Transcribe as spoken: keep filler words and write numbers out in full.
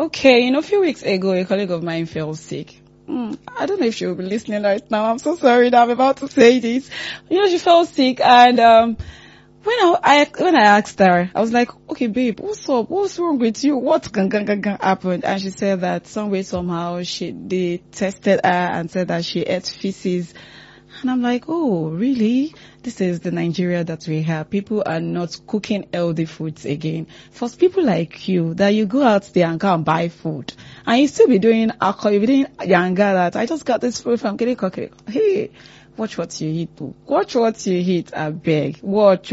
Okay, you know, a few weeks ago, a colleague of mine fell sick. Mm, I don't know if she will be listening right now. I'm so sorry that I'm about to say this. You know, she fell sick, and um, when I, I when I asked her, I was like, "Okay, babe, what's up? What's wrong with you? What gang, gang, gang, gang happened?" And she said that some way somehow she they tested her and said that she ate feces. And I'm like, oh, really? This is the Nigeria that we have. People are not cooking healthy foods again. For people like you, that you go out there and go and buy food, and you still be doing alcohol, you be doing yanga that I just got this food from Kiriko. Hey, watch what you eat. Watch what you eat, I beg. Watch.